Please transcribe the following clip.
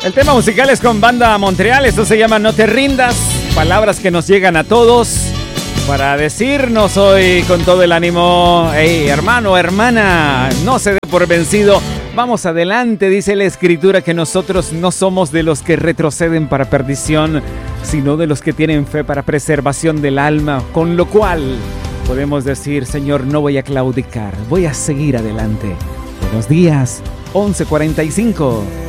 El tema musical es con Banda Montreal, esto se llama No te rindas, palabras que nos llegan a todos para decirnos hoy con todo el ánimo: hey, hermano, hermana, no se dé por vencido, vamos adelante. Dice la Escritura que nosotros no somos de los que retroceden para perdición, sino de los que tienen fe para preservación del alma, con lo cual podemos decir: Señor, no voy a claudicar, voy a seguir adelante. Buenos días, 11:45.